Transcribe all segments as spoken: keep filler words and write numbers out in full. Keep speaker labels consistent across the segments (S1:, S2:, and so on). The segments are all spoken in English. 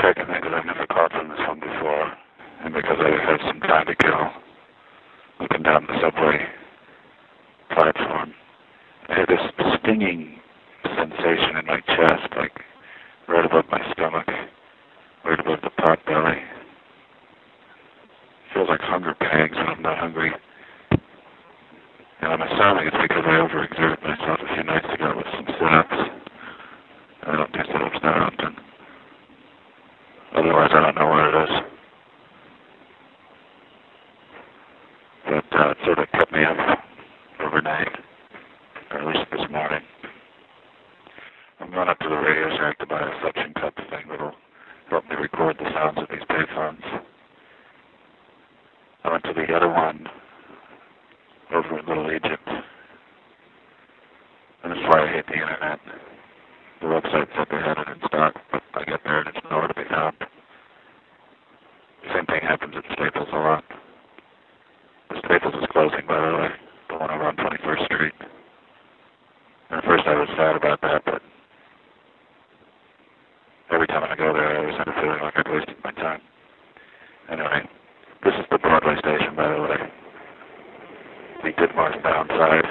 S1: secondly, because I've never called from this phone before, and because I have some time to kill looking down the subway platform. I had this stinging sensation in my chest, like right above my stomach, right above the pot belly. Feels like hunger pangs when I'm not hungry. And I'm assuming it's because I overexerted myself a few nights ago with some sit-ups. I don't do sit-ups that often. Otherwise, I don't know what it is. But uh, it sort of kept me up overnight, or at least this morning. I'm going up to the Radio Shack to buy a suction cup thing that'll help me record the sounds of these payphones. I went to the other one over in Little Egypt. And that's why I hate the internet. The website said they had it in stock, but I get there and it's nowhere to be found. Same thing happens at Staples a lot. The Staples is closing, by the way, the one over on twenty-first Street. And at first I was sad about that, but every time I go there I always have a feeling like I've wasted my time. Anyway, this is the Broadway station, by the way. The Ditmars bound side.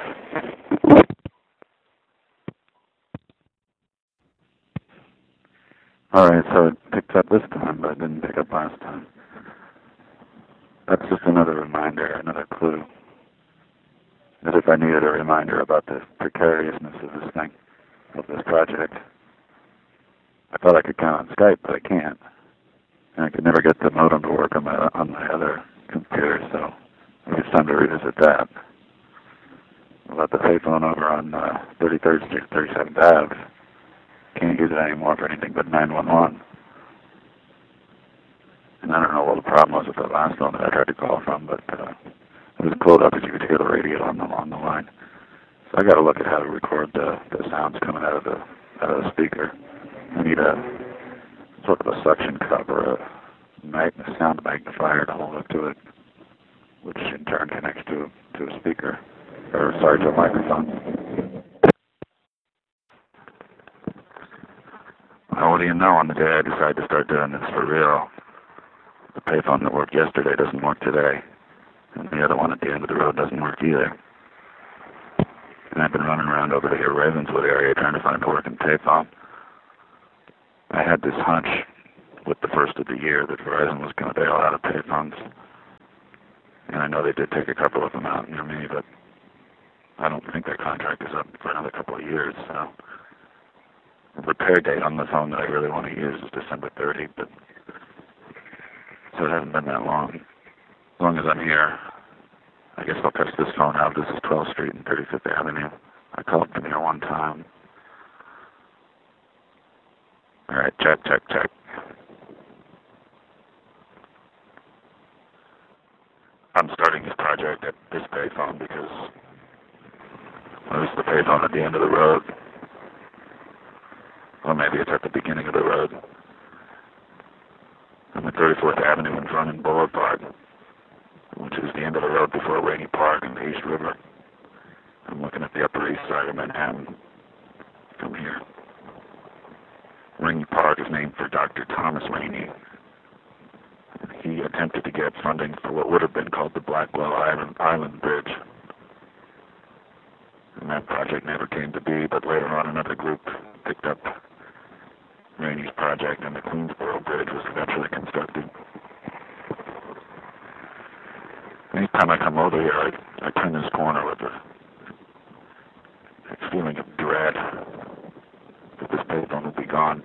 S1: Alright, so it picked up this time, but it didn't pick up last time. That's just another reminder, another clue. As if I needed a reminder about the precariousness of this thing, of this project. I thought I could count on Skype, but I can't. And I could never get the modem to work on my, on my other computer, so maybe it's time to revisit that. About the payphone over on uh, thirty-third Street, thirty-seventh Avenue. Can't use it anymore for anything but nine one one. And I don't know what the problem was with the last phone that I tried to call from, but uh, it was pulled up as you could hear the radio on the, on the line. So I got to look at how to record the, the sounds coming out of the out of the speaker. I need a sort of a suction cup or a, mag a sound magnifier to hold up to it, which in turn connects to to a speaker, or sorry, to a microphone. Well, what do you know? On the day I decide to start doing this for real, the payphone that worked yesterday doesn't work today, and the other one at the end of the road doesn't work either. And I've been running around over to here Ravenswood area trying to find a working payphone. I had this hunch with the first of the year that Verizon was going to bail out of payphones. And I know they did take a couple of them out near me, but I don't think their contract is up for another couple of years. So the repair date on the phone that I really want to use is December thirtieth, but so it hasn't been that long. As long as I'm here, I guess I'll test this phone out. This is twelfth Street and thirty-fifth Avenue. I called from here one time. All right, check, check, check. I'm starting this project at this payphone because well, this is the payphone at the end of the road. Or maybe it's at the beginning of the road. I'm at thirty-fourth Avenue and Vernon Boulevard, which is the end of the road before Rainey Park and the East River. I'm looking at the Upper East Side of Manhattan from here. Rainey Park is named for Doctor Thomas Rainey. He attempted to get funding for what would have been called the Blackwell Island, Island Bridge. And that project never came to be, but later on another group picked up Rainey's project and the Queensboro Bridge was eventually constructed. Anytime I come over here, I, I turn this corner with a, a feeling of dread that this payphone will be gone.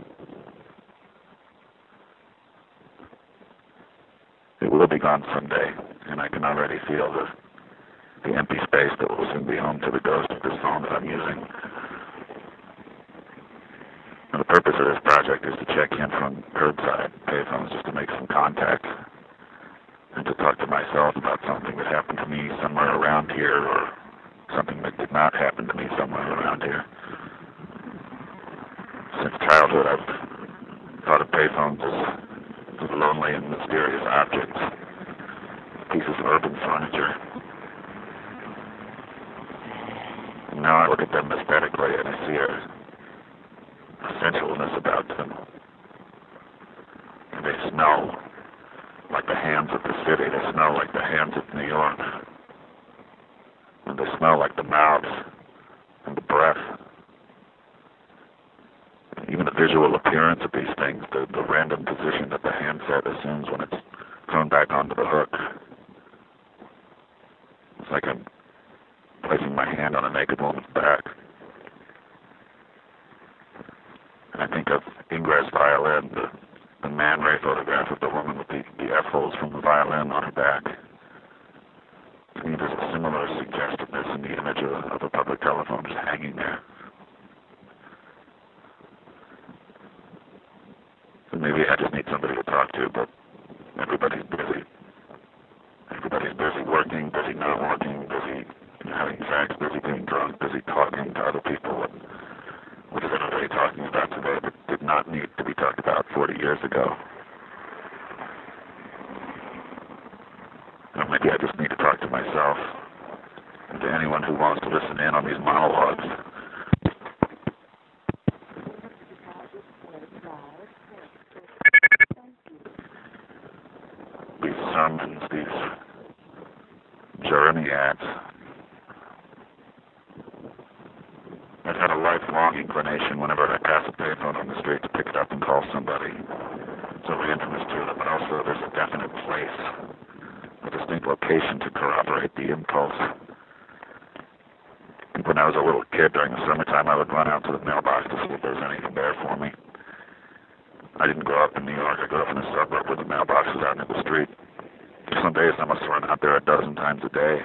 S1: It will be gone someday, and I can already feel the, the empty space that will soon be home to the ghost of this phone that I'm using. And the purpose of this project is to check in from curbside payphones just to make some contact and to talk to myself about something that happened to me somewhere around here or something that did not happen to me somewhere around here. Since childhood, I've thought of payphones as as lonely and mysterious objects, pieces of urban furniture. And now I look at them aesthetically and I see a, a sensualness about them. they smell like the hands of the city. They smell like the hands of New York. And they smell like the mouths and the breath. Even the visual appearance of these things, the, the random position that the handset assumes when it's thrown back onto the hook. It's like I'm placing my hand on a naked woman's back. And I think of Ingres' violin, the, the Man Ray photograph of the woman with the, the F-holes from the violin on her back. To me, there's a similar suggestiveness in the image of, of a public telephone just hanging there. So maybe I just need somebody to talk to, but everybody's busy. Everybody's busy working, busy not working, busy having sex, busy being drunk, busy talking to other people. And what is everybody talking about today that did not need to be talked about forty years ago? Or maybe I just need to talk to myself and to anyone who wants to listen in on these monologues. These sermons, these journey ads. I've had a lifelong inclination whenever I pass a payphone on the street to pick it up and call somebody. It's a randomness to it, but also there's a definite place, a distinct location to corroborate the impulse. When I was a little kid during the summertime, I would run out to the mailbox to see if there was anything there for me. I didn't grow up in New York. I grew up in a suburb where the mailbox was out in the street. Some days I must run out there a dozen times a day.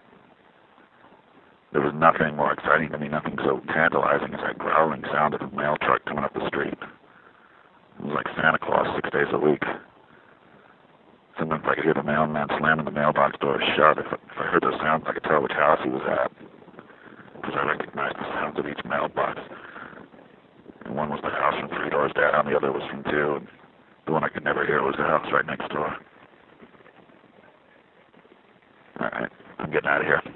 S1: There was nothing more exciting to me, nothing so tantalizing as that growling sound of a mail truck coming up the street. It was like Santa Claus six days a week. Sometimes I could hear the mailman slamming the mailbox door shut. If I, if I heard those sounds, I could tell which house he was at, because I recognized the sounds of each mailbox. And one was the house from three doors down, the other was from two, and the one I could never hear was the house right next door. Alright, I'm getting out of here.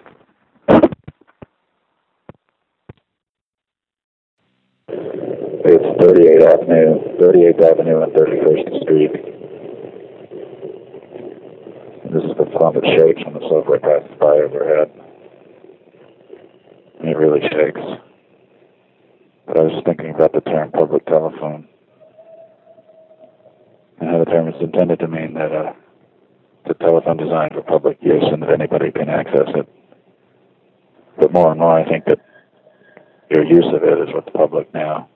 S1: It's thirty-eighth Avenue, thirty-eighth Avenue and thirty-first Street. And this is the phone that shakes when the subway passes by overhead. And it really shakes. But I was just thinking about the term public telephone. And how the term is intended to mean that uh, it's a telephone designed for public use and that anybody can access it. But more and more I think that your use of it is what's public now.